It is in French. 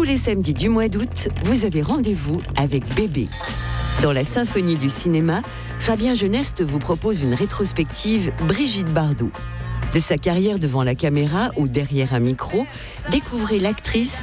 les samedis du mois d'août, vous avez rendez-vous avec Bébé. Dans la symphonie du cinéma, Fabien Geneste vous propose une rétrospective Brigitte Bardot. De sa carrière devant la caméra ou derrière un micro, découvrez l'actrice